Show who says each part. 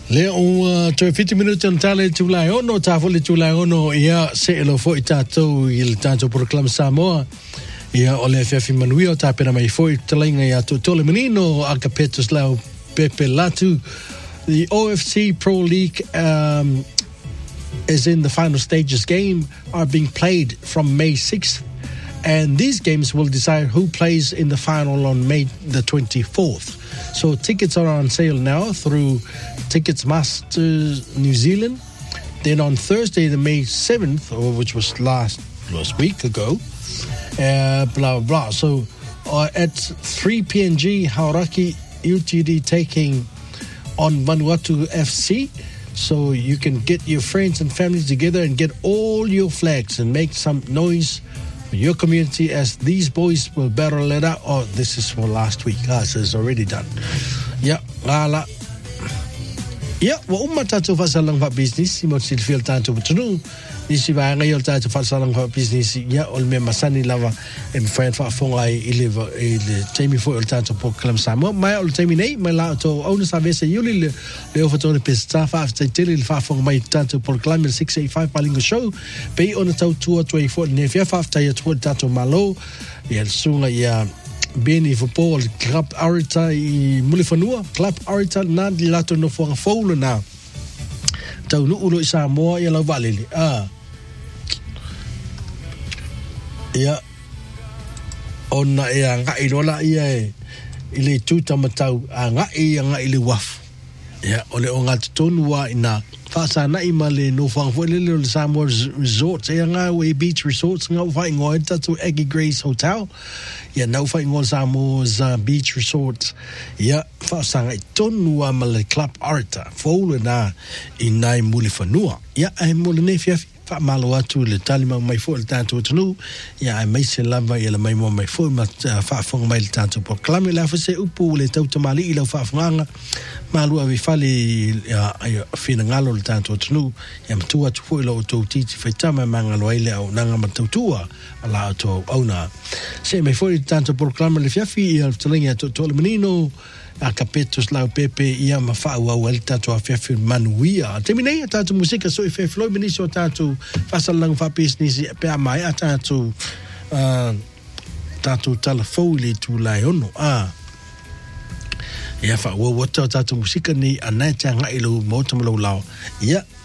Speaker 1: Le o 50 minuti on tale July ono tafole July ono ia se elo fo itato il tanto proclam Samoa ia ole fefi manui o tapena mai fo italinga ia tole menino a capetos lao Pepe Latu. The OFC Pro League is in the final stages. Game are being played from May 6th, and these games will decide who plays in the final on May the 24th. So tickets are on sale now through Ticketmaster New Zealand. Then on Thursday, the May 7th, which was last week ago, blah, blah. So at 3 PNG, Hauraki UTD taking on Vanuatu FC. So you can get your friends and families together and get all your flags and make some noise for your community as these boys will battle it out. Oh, this is for last week. So it's already done. Yeah, lala. Yeah, wa umma tatu fasalang fa business mo silfil tanto butunu isi ba ngayon tatu fasalang fa business ya ol me masani lava en friend fa fongai ile temi fo ol tanto po klam samo mai ol temi nei mai la to ona savese yuli le ofatone pesta fa tele fa fong mai tanto po klam 685 palingo show pe ona tau 224 ne fa fa ya tanto malo ya sunga ya Beni for Paul Club Arita I Mulifanua Club Arita na di lato no for foul na tau no ulo isa mo ya la valili ya ona ya nga ilola ia ile tuta matau nga ile waf ya ole onga tonua ina fasa na imale no fang for little Samoa Resort ya nga we beach resorts nga fa ngoi tatu Eggy Grace Hotel ya no fa ngoi Samoa's beach resort ya fasa nga tonua male Club Arta folo na inai Mulifanua ya ai mulene fiafi fa malo atu le talima mai fo le tanto tunu ya ai mai se lava ya le mai mo mai fo ma fa fo mai le tanto por clame la fse upu le tau tamali ila fa fanga malu ave fale ya fina ngalo le tanto tunu ya mtua tu fo ilo to titi fa tama mangalo ile au nanga matutua ala to ona se mai fo le tanto por clame le fiafi ya tlinga to le menino a capetos la Pepe ia mafa wa welta to a fefe manuia terminei tatu musika so fe flow ministro tatu fasalang fa business pe mai tatu telefone tu la ono ia fa wa tatu musika ni anata nga ilo motamlo lao ia